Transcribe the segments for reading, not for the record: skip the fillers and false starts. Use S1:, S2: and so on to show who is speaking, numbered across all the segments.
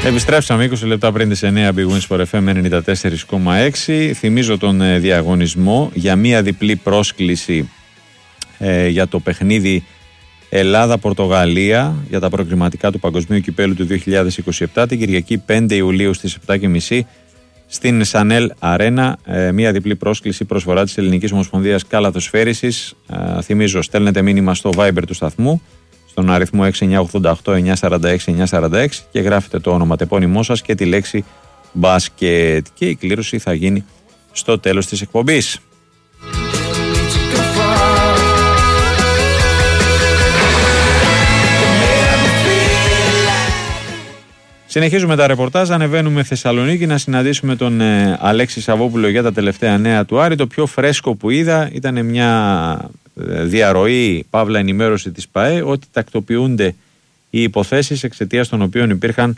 S1: Επιστρέψαμε 20 λεπτά πριν τις 9, Big Win Sport FM 94,6. Θυμίζω τον διαγωνισμό για μία διπλή πρόσκληση για το παιχνίδι Ελλάδα-Πορτογαλία για τα προκριματικά του Παγκοσμίου Κυπέλλου του 2027 την Κυριακή 5 Ιουλίου στις 7.30 στην Σανέλ Αρένα. Μία διπλή πρόσκληση, προσφορά της Ελληνικής Ομοσπονδίας Καλαθοσφαίρισης. Θυμίζω, στέλνετε μήνυμα στο Viber του σταθμού στον αριθμό 6988-946-946 και γράφετε το όνομα, τεπώνυμό σας και τη λέξη μπάσκετ, και η κλήρωση θα γίνει στο τέλος της εκπομπής. Συνεχίζουμε τα ρεπορτάζ, ανεβαίνουμε Θεσσαλονίκη να συναντήσουμε τον Αλέξη Σαββόπουλο για τα τελευταία νέα του Άρη. Το πιο φρέσκο που είδα ήταν μια διαρροή, παύλα ενημέρωση της ΠΑΕ, ότι τακτοποιούνται οι υποθέσεις εξαιτίας των οποίων υπήρχαν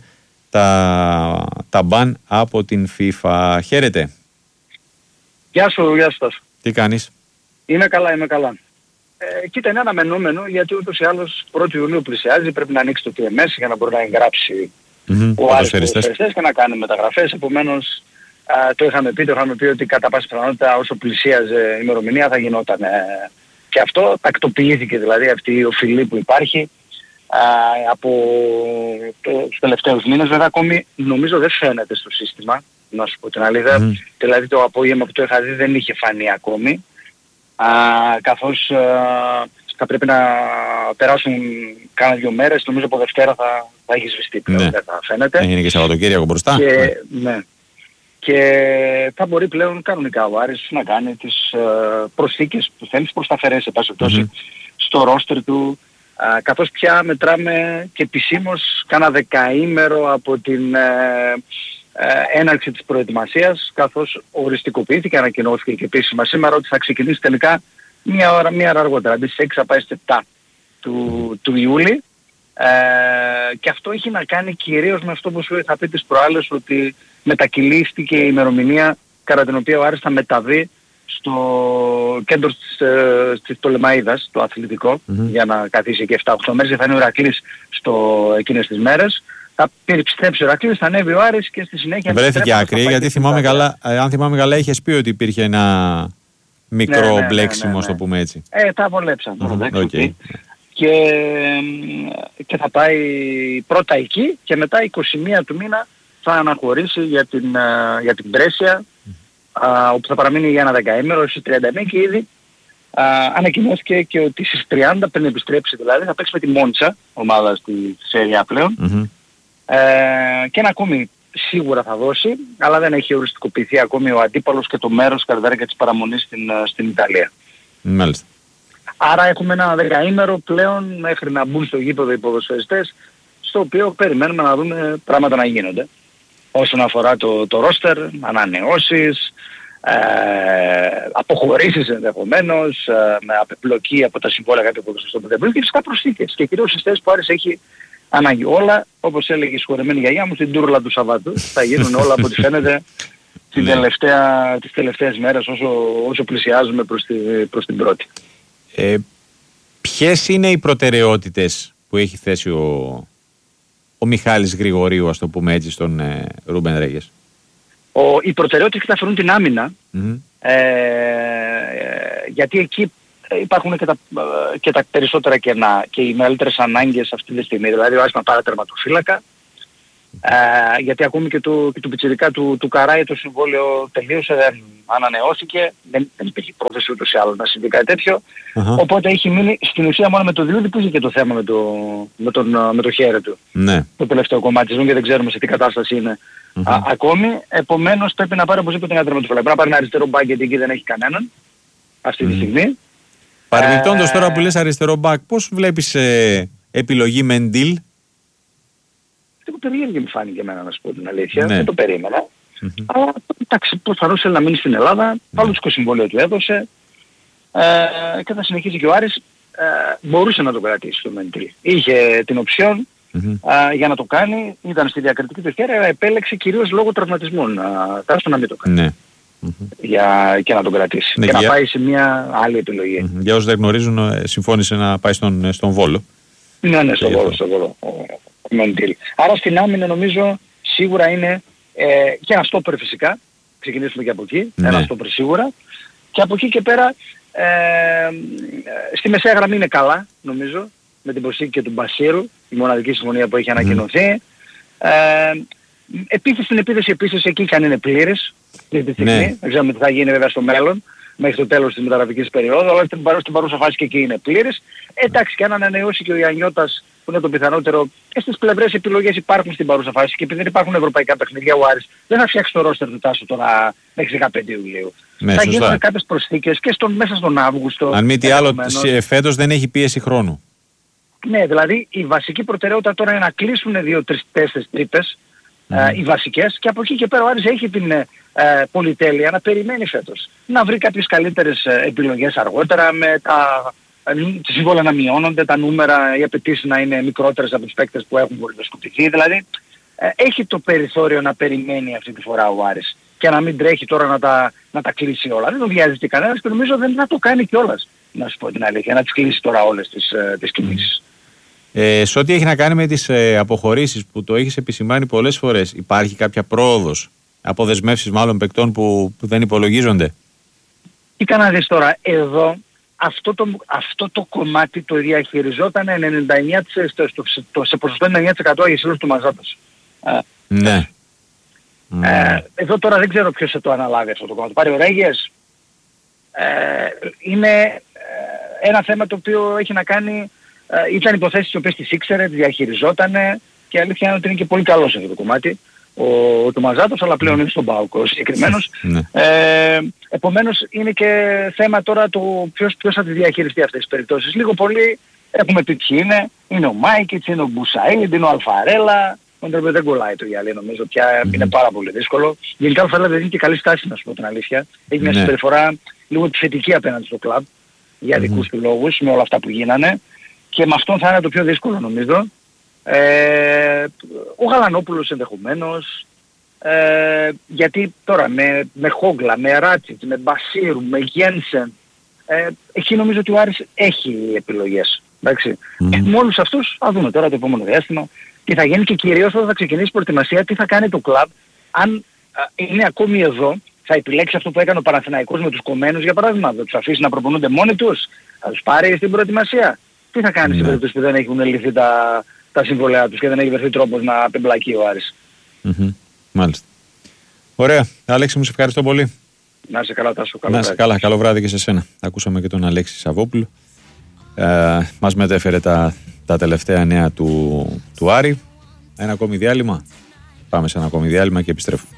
S1: τα μπαν από την FIFA. Χαίρετε.
S2: Γεια σου Τάσο.
S1: Τι κάνεις?
S2: Είμαι καλά. Κοίτα, είναι αναμενόμενο, γιατί ούτως ή άλλως 1η Ιουλίου πλησιάζει, πρέπει να ανοίξει το TMS για να μπορεί να εγγράψει ο Άρης ποδοσφαιριστές και να κάνει μεταγραφές. Επομένως, το είχαμε πει ότι κατά πάσα πιθανότητα όσο πλησίαζε η ημερομηνία θα γινόταν και αυτό. Τακτοποιήθηκε δηλαδή αυτή η οφειλή που υπάρχει από τους τελευταίους μήνες. Βέβαια ακόμη νομίζω δεν φαίνεται στο σύστημα, να σου πω την αλήθεια. Δηλαδή το απόγευμα που το είχα δει δεν είχε φανεί ακόμη, καθώς θα πρέπει να περάσουν κάνα 2 μέρες. Νομίζω από Δευτέρα θα έχει σβηστεί πλέον, δεν θα φαίνεται.
S1: Έγινε και Σαββατοκύριακο μπροστά.
S2: Ναι. Και θα μπορεί πλέον κανονικά ο Άρης να κάνει τις προσθήκες που θέλει, προσταφερές σε πάση περιπτώσει στο ρόστερ του, καθώς πια μετράμε και επισήμως κάνα 10ημερο από την έναρξη της προετοιμασίας, καθώς οριστικοποιήθηκε, ανακοινώθηκε και επίσημα σήμερα ότι θα ξεκινήσει τελικά μία ώρα αργότερα, αντί στις 6 θα πάει στις 7 του Ιούλη. Και αυτό έχει να κάνει κυρίως με αυτό που σου είχα πει τις προάλλες, ότι μετακυλίστηκε η ημερομηνία κατά την οποία ο Άρης θα μεταβεί στο κέντρο της Πτολεμαΐδας, το αθλητικό, για να καθίσει και 7-8 μέρες. Θα είναι ο Ηρακλής εκείνες τις μέρες. Θα περιστρέψει ο Ηρακλής, θα ανέβει ο Άρης και στη συνέχεια...
S1: Βρέθηκε άκρη, γιατί αν θυμάμαι καλά είχες πει ότι υπήρχε ένα μικρό μπλέξιμο, το πούμε έτσι.
S2: Τα βολέψαν τώρα, και θα πάει πρώτα εκεί και μετά 21 του μήνα θα αναχωρήσει για την Πρέσια, όπου θα παραμείνει για ένα 10ημερο, στις 31, και ήδη ανακοινώθηκε και ότι στις 30 πριν επιστρέψει δηλαδή θα παίξει με τη Μόντσα, ομάδα στη Σέρια πλέον, και ένα ακόμη σίγουρα θα δώσει, αλλά δεν έχει οριστικοποιηθεί ακόμη ο αντίπαλος και το μέρος κατά τη διάρκεια της παραμονής στην Ιταλία.
S1: Μάλιστα.
S2: Άρα έχουμε ένα 10ημερο πλέον μέχρι να μπουν στο γήπεδο οι ποδοσφαιριστές, στο οποίο περιμένουμε να δούμε πράγματα να γίνονται. Όσον αφορά το ρόστερ, ανανεώσεις, αποχωρήσεις ενδεχομένως, με απεπλοκή από τα συμβόλαια κάποιων ποδοσφαιριστών που δεν μπουν, και φυσικά προσθήκες. Και κυρίως στις θέσεις που Άρης έχει ανάγκη. Όλα, όπως έλεγε η συγχωρεμένη γιαγιά μου, στην τούρλα του Σαββάτου. Θα γίνουν όλα από ό,τι φαίνεται τις τελευταίες μέρες, όσο πλησιάζουμε προς την πρώτη.
S1: Ποιες είναι οι προτεραιότητες που έχει θέσει ο Μιχάλης Γρηγορίου, ας το πούμε έτσι, στον Ρούμπεν Ρέγες?
S2: Οι προτεραιότητες θα αφορούν την άμυνα, γιατί εκεί υπάρχουν και τα περισσότερα κενά και οι μεγαλύτερες ανάγκες αυτή τη στιγμή. Δηλαδή ο Άρης να πάρει τερματοφύλακα, γιατί ακόμη και του πιτσιρικά του Καράι το συμβόλαιο τελείωσε, δεν ανανεώθηκε, δεν υπήρχε πρόθεση ούτως ή άλλως να συμβεί κάτι τέτοιο. Οπότε έχει μείνει στην ουσία μόνο με το Διούδη, που είχε και το θέμα με το χέρι του. Ναι. Το τελευταίο κομμάτι της και δεν ξέρουμε σε τι κατάσταση είναι ακόμη. Επομένως πρέπει να πάρει οπωσδήποτε ένα τερματοφύλακα. Πρέπει να πάρει ένα αριστερό μπακ, γιατί εκεί δεν έχει κανέναν αυτή τη στιγμή.
S1: Παρεμπιπτόντως τώρα που λες αριστερό μπακ, πώς βλέπεις επιλογή Μεντίλ?
S2: Το περίεργο μου φάνηκε εμένα, να σου πω την αλήθεια. Δεν το περίμενα. Αλλά εντάξει, προφανώς θέλει να μείνει στην Ελλάδα. Άλλο συμβόλαιο του έδωσε. Και θα συνεχίσει και ο Άρης. Μπορούσε να το κρατήσει το Μεντίλ. Είχε την οψιόν για να το κάνει. Ήταν στη διακριτική του χέρια, αλλά επέλεξε κυρίως λόγω τραυματισμών. Τάσο να μην το κάνει. Και να τον κρατήσει. Και να πάει σε μια άλλη επιλογή.
S1: Για όσους δεν γνωρίζουν, συμφώνησε να πάει στον Βόλο.
S2: Ναι, στον Βόλο. Μεντίλ. Άρα στην άμυνα νομίζω σίγουρα είναι και ένα στόπερ φυσικά. Ξεκινήσουμε και από εκεί.
S1: Ναι.
S2: Ένα στόπερ σίγουρα. Και από εκεί και πέρα στη μεσαία γραμμή είναι καλά, νομίζω, με την προσθήκη και του Μπασίρου, η μοναδική συμφωνία που έχει ανακοινωθεί. Επίσης στην επίθεση επίσης εκεί και αν είναι πλήρης αυτή τη στιγμή.
S1: Ναι.
S2: Δεν ξέρουμε τι θα γίνει βέβαια στο μέλλον, μέχρι το τέλος της μεταγραφικής περίοδου, αλλά στην παρούσα φάση και εκεί είναι πλήρης. Εντάξει, και αν ανανεώσει και ο Ιαννιώτας, που είναι το πιθανότερο, και στις πλευρές επιλογές υπάρχουν στην παρούσα φάση, και επειδή δεν υπάρχουν ευρωπαϊκά παιχνίδια, ο Άρης δεν θα φτιάξει το ρόστερ του Τάσου τώρα μέχρι 15 Ιουλίου.
S1: Ναι,
S2: θα
S1: σωστά.
S2: γίνουν κάποιες προσθήκες και μέσα στον Αύγουστο.
S1: Αν μη τι άλλο, φέτος δεν έχει πίεση χρόνου.
S2: Ναι, δηλαδή η βασική προτεραιότητα τώρα είναι να κλείσουν 2-3-4 τρύπες, οι βασικές, και από εκεί και πέρα ο Άρης έχει την πολυτέλεια να περιμένει φέτος. Να βρει κάποιες καλύτερες επιλογές αργότερα, με τα σύμβολα να μειώνονται, τα νούμερα, οι απαιτήσεις να είναι μικρότερες από τους παίκτες που έχουν βολιδοσκοπηθεί. Δηλαδή έχει το περιθώριο να περιμένει αυτή τη φορά ο Άρης και να μην τρέχει τώρα να τα κλείσει όλα. Δεν το βιάζεται κανένας και νομίζω δεν θα το κάνει κιόλας, να σου πω την αλήθεια, να τις κλείσει τώρα όλες τις κινήσεις.
S1: Σε ό,τι έχει να κάνει με τις αποχωρήσεις που το έχεις επισημάνει πολλές φορές, υπάρχει κάποια πρόοδος, αποδεσμεύσεις μάλλον παικτών που δεν υπολογίζονται?
S2: Κοίτα να δεις τώρα, εδώ αυτό το κομμάτι το διαχειριζόταν σε ποσοστό 99% αγισίλος του Μαζάτος.
S1: Ναι.
S2: Εδώ τώρα δεν ξέρω ποιος θα το αναλάβει αυτό το κομμάτι. Πάρει ο Ρέγιες. Είναι ένα θέμα το οποίο έχει να κάνει, ήταν υποθέσεις οι οποίες τις ήξερε, τις διαχειριζότανε, και αλήθεια είναι ότι είναι και πολύ καλός σε αυτό το κομμάτι ο Μαζάτος, αλλά πλέον είναι στον ΠΑΟΚ ο συγκεκριμένος. Επομένως είναι και θέμα τώρα το ποιος θα τις διαχειριστεί αυτές τις περιπτώσεις. Λίγο πολύ έχουμε πει ποιοι είναι ο Μάικιτς, είναι ο Μπουσαΐντ, είναι ο Αλφαρέλα. Δεν κολλάει το γυαλί, νομίζω πια είναι πάρα πολύ δύσκολο. Γενικά ο Αλφαρέλα δεν είναι και καλή στάση, να σου πω την αλήθεια. Έχει μια συμπεριφορά λίγο επιθετική απέναντι στο κλαμπ, για δικούς του λόγους, με όλα αυτά που γίνανε, και με αυτόν θα είναι το πιο δύσκολο νομίζω. Ο Γαλανόπουλος ενδεχομένως, γιατί τώρα με Χόγκλα, με Ράτσιτ, με Μπασίρου, με Γένσεν, εκεί νομίζω ότι ο Άρης έχει επιλογές. Εντάξει. Με όλους αυτούς θα δούμε τώρα το επόμενο διάστημα τι θα γίνει, και κυρίως όταν θα ξεκινήσει η προετοιμασία, τι θα κάνει το κλαμπ. Αν είναι ακόμη εδώ, θα επιλέξει αυτό που έκανε ο Παναθηναϊκός με τους κομμένους, για παράδειγμα, θα τους αφήσει να προπονούνται μόνοι τους, θα τους πάρει στην προετοιμασία. Τι θα κάνει στην περίπτωση που δεν έχουν λυθεί τα συμβολέα τους και δεν έχει βρεθεί τρόπος να απεμπλακεί ο Άρης.
S1: Μάλιστα. Ωραία. Αλέξη, μου σε ευχαριστώ πολύ.
S2: Να είσαι καλά, Τάσο.
S1: Να είσαι καλά. Καλό βράδυ και σε σένα. Ακούσαμε και τον Αλέξη Σαββόπουλο. Μας μετέφερε τα τελευταία νέα του Άρη. Ένα ακόμη διάλειμμα. Πάμε σε ένα ακόμη διάλειμμα και επιστρέφουμε.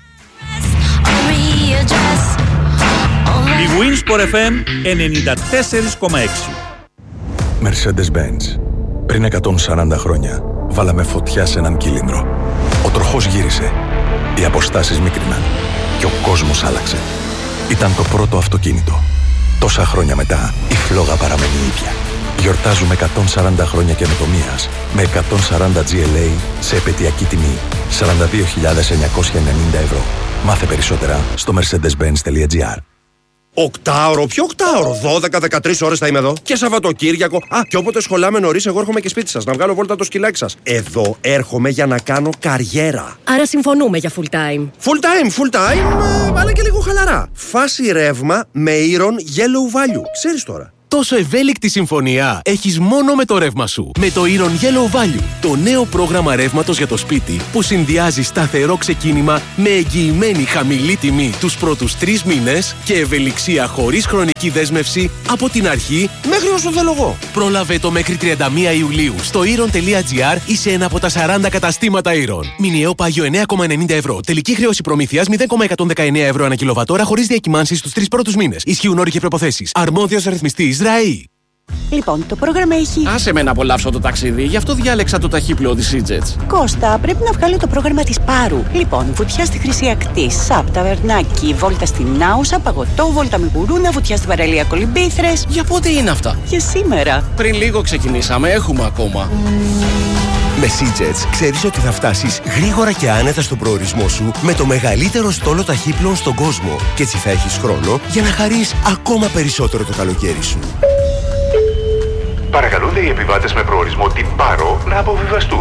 S3: Η Winsport FM 94,6.
S4: Mercedes-Benz. Πριν 140 χρόνια βάλαμε φωτιά σε έναν κύλινδρο. Ο τροχός γύρισε. Οι αποστάσεις μίκριναν. Και ο κόσμος άλλαξε. Ήταν το πρώτο αυτοκίνητο. Τόσα χρόνια μετά, η φλόγα παραμένει η ίδια. Γιορτάζουμε 140 χρόνια καινοτομίας με 140 GLA σε επαιτειακή τιμή 42.990 ευρώ. Μάθε περισσότερα στο mercedes-benz.gr.
S5: Οκτάωρο, ποιο οκτάωρο? 12-13 ώρες θα είμαι εδώ. Και Σαββατοκύριακο. Και όποτε σχολάμε νωρίς, εγώ έρχομαι και σπίτι σας να βγάλω βόλτα το σκυλάκι σας. Εδώ έρχομαι για να κάνω καριέρα.
S6: Άρα συμφωνούμε για full time.
S5: Full time, αλλά και λίγο χαλαρά. Φάση ρεύμα με Iron Yellow Value. Ξέρεις τώρα.
S7: Τόσο ευέλικτη συμφωνία έχεις μόνο με το ρεύμα σου. Με το Iron Yellow Value, το νέο πρόγραμμα ρεύματος για το σπίτι που συνδυάζει σταθερό ξεκίνημα με εγγυημένη χαμηλή τιμή τους πρώτους 3 μήνες και ευελιξία χωρίς χρονική δέσμευση από την αρχή
S5: μέχρι όσο θέλω εγώ.
S7: Πρόλαβε το μέχρι 31 Ιουλίου στο Iron.gr ή σε ένα από τα 40 καταστήματα Iron. Μηνιαίο πάγιο 9,90 ευρώ. Τελική χρέωση προμήθειας 0,119 ευρώ ανά κιλοβατόρα χωρίς διακυμάνσεις στους 3 πρώτους μήνες. Ισχύουν όροι και προϋποθέσεις. Αρμόδιος ρυθμιστής ΡΑΗ.
S8: Λοιπόν, το πρόγραμμα έχει...
S9: Άσε με να απολαύσω το ταξίδι, γι' αυτό διάλεξα το ταχύπλοο της EasyJet.
S8: Κώστα, πρέπει να βγάλω το πρόγραμμα της Πάρου. Λοιπόν, βουτιά στη Χρυσή Ακτή, ΣΑΠ, ταβερνάκι, βόλτα στην Άουσα, παγωτό, βόλτα με γουρούνα, βουτιά στην παραλία Κολυμπήθρες.
S9: Για πότε είναι αυτά?
S8: Για σήμερα.
S9: Πριν λίγο ξεκινήσαμε, έχουμε ακόμα.
S10: Με EasyJet ξέρεις ότι θα φτάσεις γρήγορα και άνετα στον προορισμό σου με το μεγαλύτερο στόλο ταχύπλοων στον κόσμο. Και έτσι θα έχεις χρόνο για να χαρείς ακόμα περισσότερο το καλοκαίρι σου.
S11: Παρακαλούνται οι επιβάτες με προορισμό την Πάρο να αποβιβαστούν.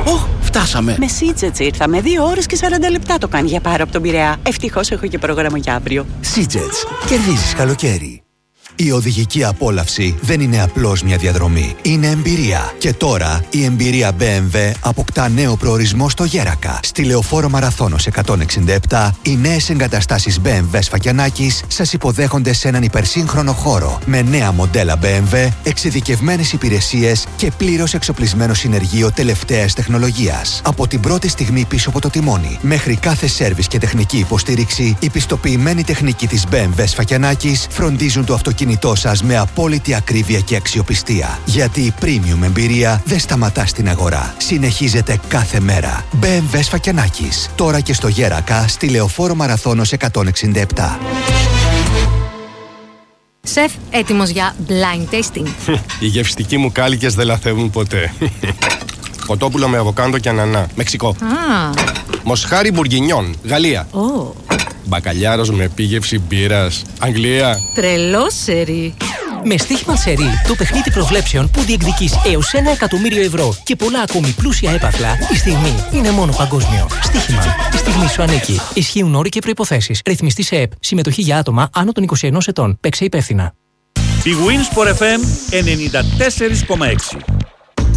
S9: φτάσαμε.
S8: Με Σίτζετς ήρθαμε. 2 ώρες και 40 λεπτά το κάνει για πάρω από τον Πειραιά. Ευτυχώς έχω και πρόγραμμα για αύριο.
S10: Σίτζετς. Κερδίζεις καλοκαίρι. Η οδηγική απόλαυση δεν είναι απλώς μια διαδρομή. Είναι εμπειρία. Και τώρα η εμπειρία BMW αποκτά νέο προορισμό στο Γέρακα. Στη Λεωφόρο Μαραθώνος 167, οι νέες εγκαταστάσεις BMW Σφακιανάκης σας υποδέχονται σε έναν υπερσύγχρονο χώρο. Με νέα μοντέλα BMW, εξειδικευμένες υπηρεσίες και πλήρως εξοπλισμένο συνεργείο τελευταίας τεχνολογίας. Από την πρώτη στιγμή πίσω από το τιμόνι, μέχρι κάθε σέρβις και τεχνική υποστήριξη, η πιστοποιημένη τεχνική της BMW Σφακιανάκης φροντίζουν το αυτοκίνητό σας με απόλυτη ακρίβεια και αξιοπιστία. Γιατί η premium εμπειρία δεν σταματά στην αγορά. Συνεχίζεται κάθε μέρα. BMW Σφακιανάκης. Τώρα και στο Γέρακα, στη Λεωφόρο Μαραθώνος 167.
S6: Σεφ, έτοιμος για blind tasting.
S11: Οι γευστικοί μου κάλικες δεν λαθεύουν ποτέ. Κοτόπουλο με αβοκάντο και ανανά. Μεξικό. Μοσχάρι μπουργκινιόν. Γαλλία. Μπακαλιάρος με επίγευση μπύρας. Αγγλία.
S6: Τρελό σερί.
S12: Με στοίχημα σερί, το παιχνίδι προβλέψεων που διεκδικείς έως 1 εκατομμύριο ευρώ και πολλά ακόμη πλούσια έπαθλα, η στιγμή είναι μόνο παγκόσμιο. Στοίχημα. Η στιγμή σου ανήκει. Ισχύουν όροι και προϋποθέσεις. Ρυθμιστή σε ΕΠ. Συμμετοχή για άτομα άνω των 21 ετών. Παίξε υπεύθυνα.
S3: Η Winsport FM 94,6.